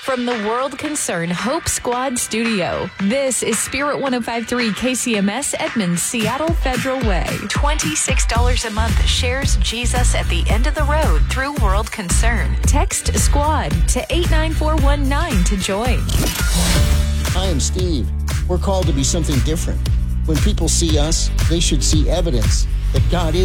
From the World Concern Hope Squad Studio, this is Spirit 105.3 KCMS Edmonds, Seattle Federal Way. $26 a month shares Jesus at the end of the road through World Concern. Text SQUAD to 89419 to join. Hi, I'm Steve. We're called to be something different. When people see us, they should see evidence that God is